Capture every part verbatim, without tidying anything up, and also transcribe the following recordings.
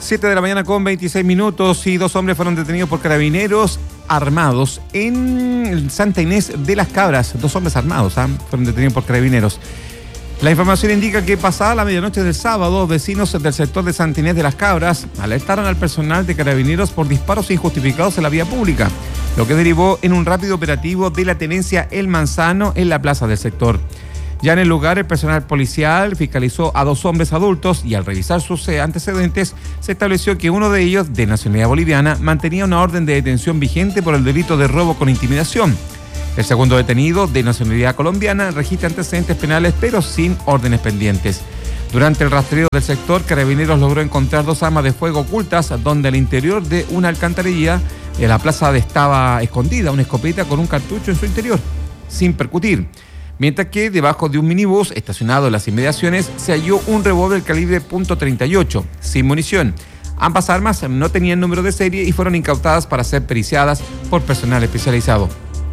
siete de la mañana con veintiséis minutos y dos hombres fueron detenidos por carabineros armados en Santa Inés de las Cabras. Dos hombres armados ¿eh? fueron detenidos por carabineros. La información indica que pasada la medianoche del sábado, vecinos del sector de Santa Inés de las Cabras alertaron al personal de carabineros por disparos injustificados en la vía pública, lo que derivó en un rápido operativo de la tenencia El Manzano en la plaza del sector. Ya en el lugar, el personal policial fiscalizó a dos hombres adultos y al revisar sus antecedentes, se estableció que uno de ellos, de nacionalidad boliviana, mantenía una orden de detención vigente por el delito de robo con intimidación. El segundo detenido, de nacionalidad colombiana, registra antecedentes penales, pero sin órdenes pendientes. Durante el rastreo del sector, Carabineros logró encontrar dos armas de fuego ocultas, donde al interior de una alcantarilla en la plaza estaba escondida una escopeta con un cartucho en su interior, sin percutir. Mientras que debajo de un minibús estacionado en las inmediaciones se halló un revólver calibre punto treinta y ocho, sin munición. Ambas armas no tenían número de serie y fueron incautadas para ser periciadas por personal especializado.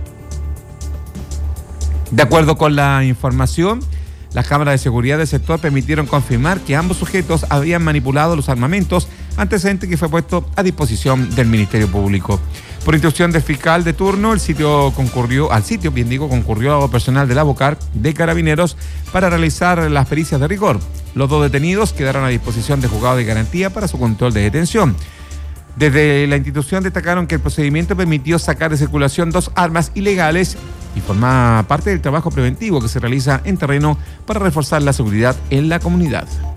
De acuerdo con la información, las cámaras de seguridad del sector permitieron confirmar que ambos sujetos habían manipulado los armamentos, antecedente que fue puesto a disposición del Ministerio Público. Por instrucción del fiscal de turno, el sitio concurrió, al sitio, bien digo, concurrió personal de la Bocar de Carabineros para realizar las pericias de rigor. Los dos detenidos quedaron a disposición de juzgado de garantía para su control de detención. Desde la institución destacaron que el procedimiento permitió sacar de circulación dos armas ilegales y forma parte del trabajo preventivo que se realiza en terreno para reforzar la seguridad en la comunidad.